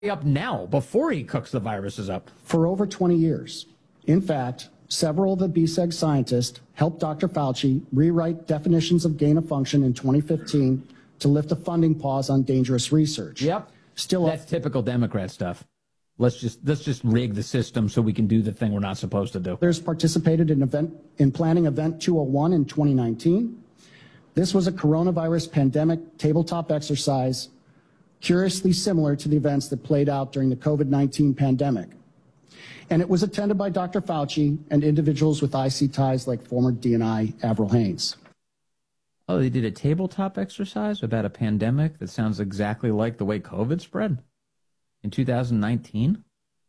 up now before he cooks the viruses up. For over 20 years. In fact, several of the BSEG scientists helped Dr. Fauci rewrite definitions of gain of function in 2015 to lift a funding pause on dangerous research. Yep. That's typical Democrat stuff. Let's just rig the system so we can do the thing we're not supposed to do. Others participated in planning Event 201 in 2019. This was a coronavirus pandemic tabletop exercise curiously similar to the events that played out during the COVID-19 pandemic. And it was attended by Dr. Fauci and individuals with IC ties like former DNI Avril Haines. Oh, they did a tabletop exercise about a pandemic that sounds exactly like the way COVID spread in 2019?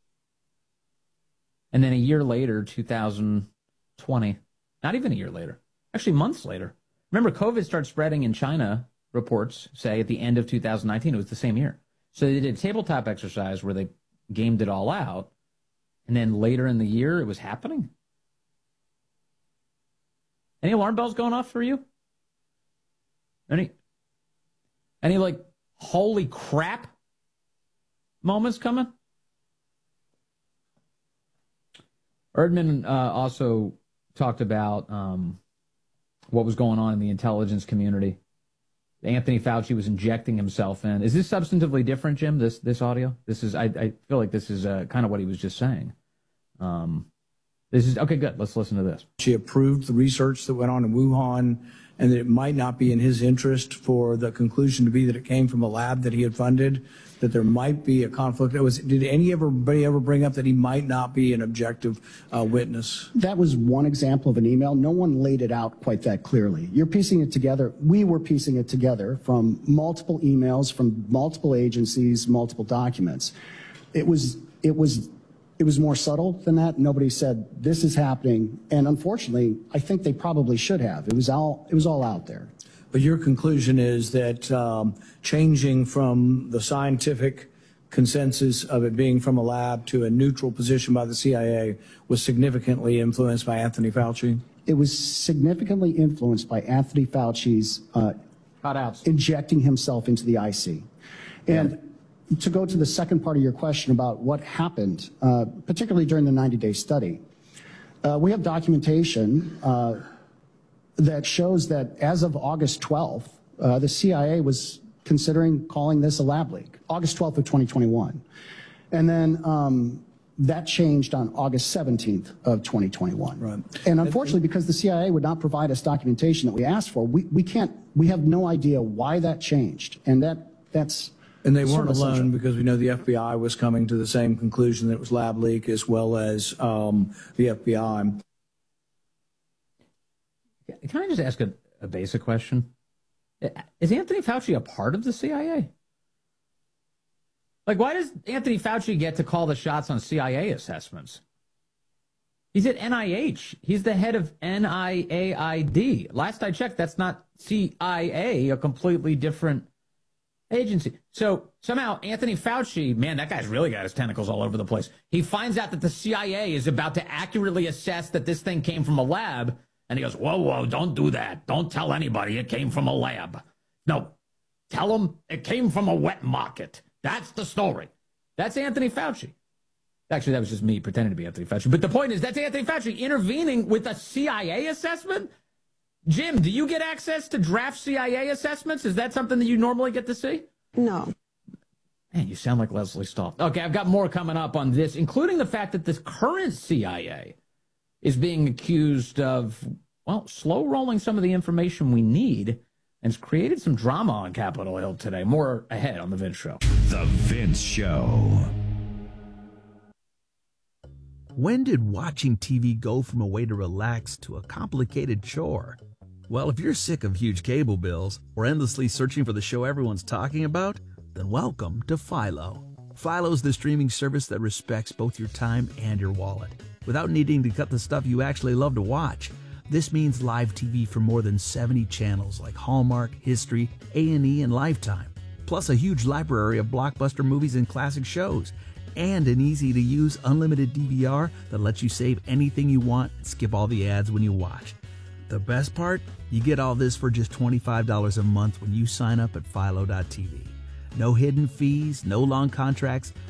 And then a year later, 2020, not even a year later, actually months later. Remember, COVID started spreading in China, reports say, at the end of 2019. It was the same year. So they did a tabletop exercise where they gamed it all out. And then later in the year, it was happening. Any alarm bells going off for you? Any like, holy crap moments coming? Erdman also talked about what was going on in the intelligence community. Anthony Fauci was injecting himself in. Is this substantively different, Jim, this audio? This is, I feel like this is kind of what he was just saying. This is, okay, good. Let's listen to this. She approved the research that went on in Wuhan, and that it might not be in his interest for the conclusion to be that it came from a lab that he had funded, that there might be a conflict. Did anybody ever bring up that he might not be an objective witness? That was one example of an email. No one laid it out quite that clearly. You're piecing it together. We were piecing it together from multiple emails, from multiple agencies, multiple documents. It was more subtle than that. Nobody said this is happening, and unfortunately, I think they probably should have. It was all out there. But your conclusion is that changing from the scientific consensus of it being from a lab to a neutral position by the CIA was significantly influenced by Anthony Fauci? It was significantly influenced by Anthony Fauci's cutouts, injecting himself into the IC. And to go to the second part of your question about what happened, particularly during the 90-day study, we have documentation that shows that as of August 12th, the CIA was considering calling this a lab leak, August 12th of 2021. And then that changed on August 17th of 2021. Right. And unfortunately, because the CIA would not provide us documentation that we asked for, we have no idea why that changed. And that's... And they weren't alone, because we know the FBI was coming to the same conclusion that it was lab leak, as well as the FBI. Can I just ask a basic question? Is Anthony Fauci a part of the CIA? Like, why does Anthony Fauci get to call the shots on CIA assessments? He's at NIH. He's the head of NIAID. Last I checked, that's not CIA, a completely different agency. So somehow Anthony Fauci, man, that guy's really got his tentacles all over the place. He finds out that the CIA is about to accurately assess that this thing came from a lab, and he goes, whoa, don't do that. Don't tell anybody it came from a lab. No, tell them it came from a wet market. That's the story. That's Anthony Fauci. Actually, that was just me pretending to be Anthony Fauci. But the point is, that's Anthony Fauci intervening with a CIA assessment? Jim, do you get access to draft CIA assessments? Is that something that you normally get to see? No. Man, you sound like Leslie Stahl. Okay, I've got more coming up on this, including the fact that this current CIA is being accused of, well, slow rolling some of the information we need, and it's created some drama on Capitol Hill today. More ahead on The Vince Show. The Vince Show. When did watching TV go from a way to relax to a complicated chore? Well, if you're sick of huge cable bills or endlessly searching for the show everyone's talking about, then welcome to Philo. Philo's the streaming service that respects both your time and your wallet, without needing to cut the stuff you actually love to watch. This means live TV for more than 70 channels like Hallmark, History, A&E, and Lifetime, plus a huge library of blockbuster movies and classic shows, and an easy-to-use unlimited DVR that lets you save anything you want and skip all the ads when you watch. The best part? You get all this for just $25 a month when you sign up at Philo.tv. No hidden fees, no long contracts,